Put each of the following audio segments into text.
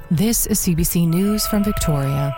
This is CBC News from Victoria.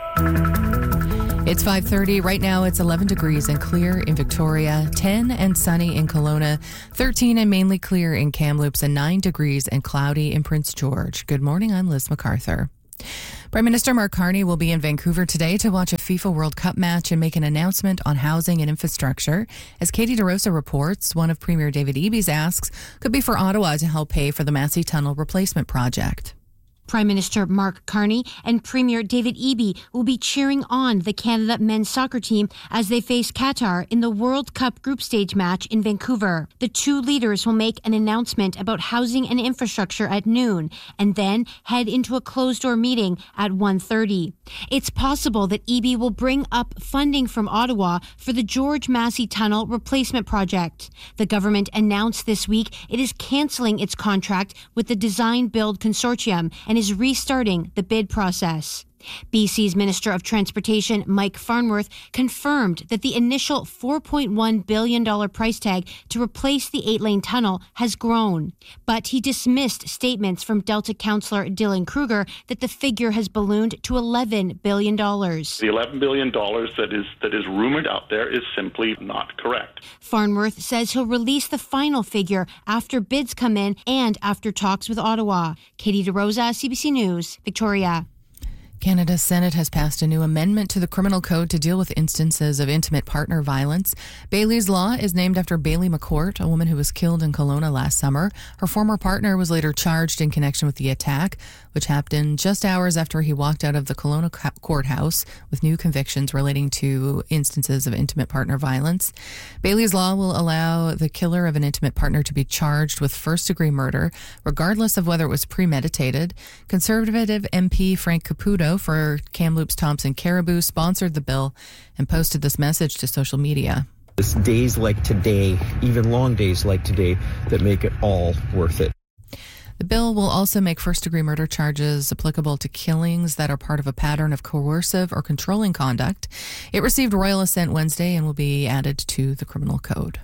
It's 5:30. Right now it's 11 degrees and clear in Victoria, 10 and sunny in Kelowna, 13 and mainly clear in Kamloops, and 9 degrees and cloudy in Prince George. Good morning, I'm Liz MacArthur. Prime Minister Mark Carney will be in Vancouver today to watch a FIFA World Cup match and make an announcement on housing and infrastructure. As Katie DeRosa reports, one of Premier David Eby's asks could be for Ottawa to help pay for the Massey Tunnel replacement project. Prime Minister Mark Carney and Premier David Eby will be cheering on the Canada men's soccer team as they face Qatar in the World Cup group stage match in Vancouver. The two leaders will make an announcement about housing and infrastructure at noon and then head into a closed-door meeting at 1:30. It's possible that Eby will bring up funding from Ottawa for the George Massey Tunnel replacement project. The government announced this week it is cancelling its contract with the Design Build Consortium and is restarting the bid process. BC's Minister of Transportation, Mike Farnworth, confirmed that the initial $4.1 billion price tag to replace the 8-lane tunnel has grown. But he dismissed statements from Delta councillor Dylan Kruger that the figure has ballooned to $11 billion. The $11 billion that is rumored out there is simply not correct. Farnworth says he'll release the final figure after bids come in and after talks with Ottawa. Katie DeRosa, CBC News, Victoria. Canada's Senate has passed a new amendment to the criminal code to deal with instances of intimate partner violence. Bailey's Law is named after Bailey McCourt, a woman who was killed in Kelowna last summer. Her former partner was later charged in connection with the attack, which happened just hours after he walked out of the Kelowna courthouse with new convictions relating to instances of intimate partner violence. Bailey's Law will allow the killer of an intimate partner to be charged with first-degree murder, regardless of whether it was premeditated. Conservative MP Frank Caputo for Kamloops Thompson Caribou sponsored the bill and posted this message to social media. It's days like today, even long days like today, that make it all worth it. The bill will also make first-degree murder charges applicable to killings that are part of a pattern of coercive or controlling conduct. It received royal assent Wednesday and will be added to the criminal code.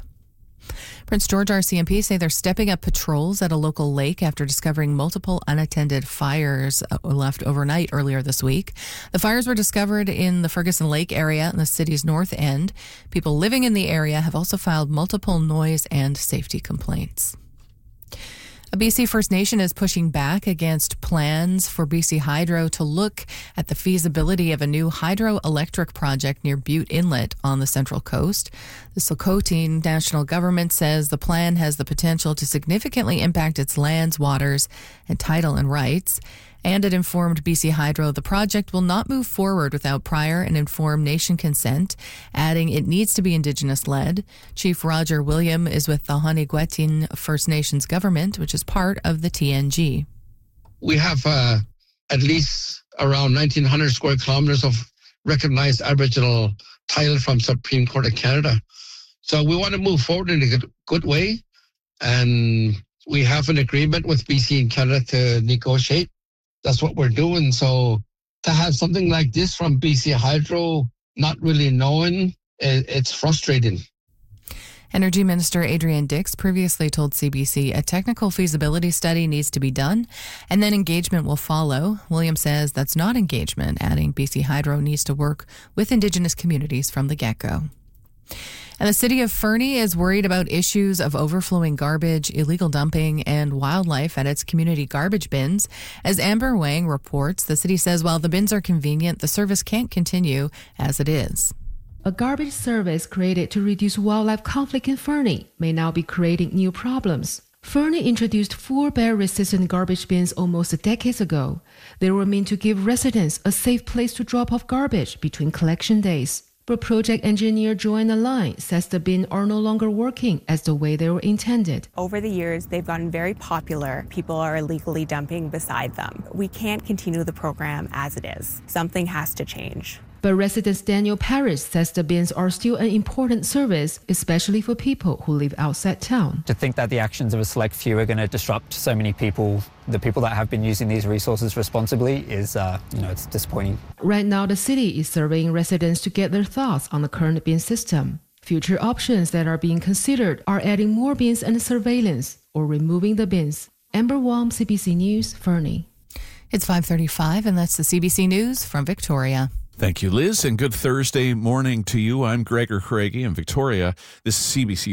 Prince George RCMP say they're stepping up patrols at a local lake after discovering multiple unattended fires left overnight earlier this week. The fires were discovered in the Ferguson Lake area in the city's north end. People living in the area have also filed multiple noise and safety complaints. A BC First Nation is pushing back against plans for BC Hydro to look at the feasibility of a new hydroelectric project near Butte Inlet on the Central Coast. The Sokotin National Government says the plan has the potential to significantly impact its lands, waters, and title and rights. And it informed BC Hydro the project will not move forward without prior and informed nation consent, adding it needs to be Indigenous-led. Chief Roger William is with the Hanigwetsin First Nations government, which is part of the TNG. We have at least around 1,900 square kilometers of recognized Aboriginal title from Supreme Court of Canada. So we want to move forward in a good way, and we have an agreement with BC and Canada to negotiate. That's what we're doing. So to have something like this from BC Hydro, not really knowing, it's frustrating. Energy Minister Adrian Dix previously told CBC a technical feasibility study needs to be done and then engagement will follow. William says that's not engagement, adding BC Hydro needs to work with Indigenous communities from the get-go. And the city of Fernie is worried about issues of overflowing garbage, illegal dumping, and wildlife at its community garbage bins. As Amber Wang reports, the city says while the bins are convenient, the service can't continue as it is. A garbage service created to reduce wildlife conflict in Fernie may now be creating new problems. Fernie introduced 4 bear-resistant garbage bins almost a decade ago. They were meant to give residents a safe place to drop off garbage between collection days. But project engineer Joanna Line says the bins are no longer working as the way they were intended. Over the years, they've gotten very popular. People are illegally dumping beside them. We can't continue the program as it is. Something has to change. But resident Daniel Parrish says the bins are still an important service, especially for people who live outside town. To think that the actions of a select few are going to disrupt so many people, the people that have been using these resources responsibly, is, it's disappointing. Right now, the city is surveying residents to get their thoughts on the current bin system. Future options that are being considered are adding more bins and surveillance or removing the bins. Amber Wong, CBC News, Fernie. It's 5:35, and that's the CBC News from Victoria. Thank you, Liz, and good Thursday morning to you. I'm Gregor Craigie in Victoria. This is CBC